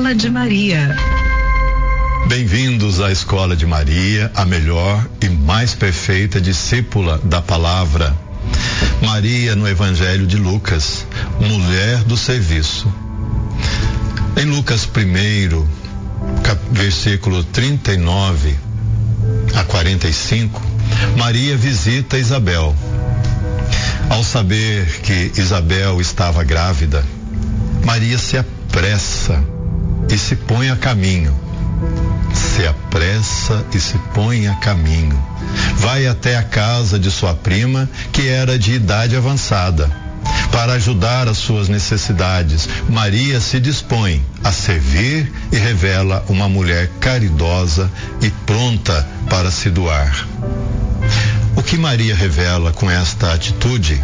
Escola de Maria. Bem-vindos à Escola de Maria, a melhor e mais perfeita discípula da palavra. Maria no Evangelho de Lucas, mulher do serviço. Em Lucas 1, versículo 39 a 45, Maria visita Isabel. Ao saber que Isabel estava grávida, Maria se apressa e se põe a caminho. Se apressa e se põe a caminho. Vai até a casa de sua prima, que era de idade avançada. Para ajudar as suas necessidades, Maria se dispõe a servir e revela uma mulher caridosa e pronta para se doar. O que Maria revela com esta atitude?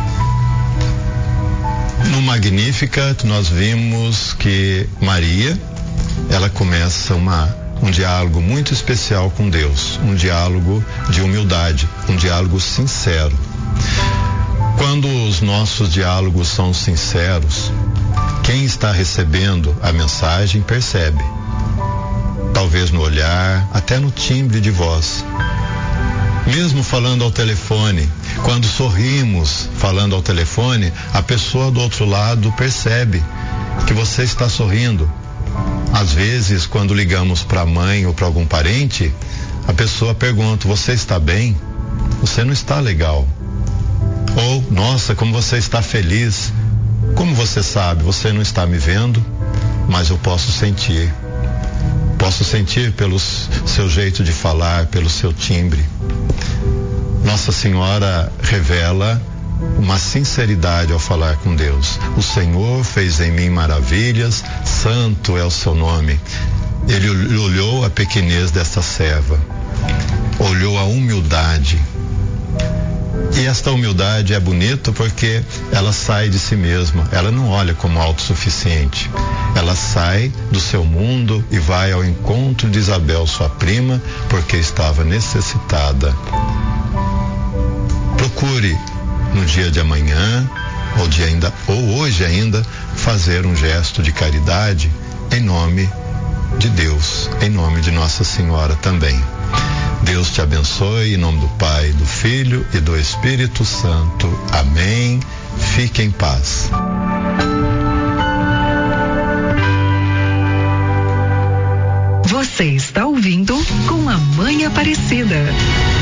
No Magnificat, nós vimos que Maria, ela começa um diálogo muito especial com Deus, um diálogo de humildade, um diálogo sincero. Quando os nossos diálogos são sinceros, quem está recebendo a mensagem percebe. Talvez no olhar, até no timbre de voz. Mesmo falando ao telefone, quando sorrimos falando ao telefone, a pessoa do outro lado percebe que você está sorrindo. Às vezes, quando ligamos para a mãe ou para algum parente, a pessoa pergunta: você está bem? Você não está legal. Ou, nossa, como você está feliz. Como você sabe? Você não está me vendo, mas eu posso sentir. Posso sentir pelo seu jeito de falar, pelo seu timbre. Nossa Senhora revela uma sinceridade ao falar com Deus. O Senhor fez em mim maravilhas, santo é o seu nome. Ele olhou a pequenez desta serva, olhou a humildade. E esta humildade é bonita porque ela sai de si mesma, ela não olha como autossuficiente. Ela sai do seu mundo e vai ao encontro de Isabel, sua prima, porque estava necessitada. Procure no dia de amanhã, ou hoje ainda, fazer um gesto de caridade em nome de Deus, em nome de Nossa Senhora também. Deus te abençoe, em nome do Pai, do Filho e do Espírito Santo. Amém. Fique em paz. Você está ouvindo Com a Mãe Aparecida.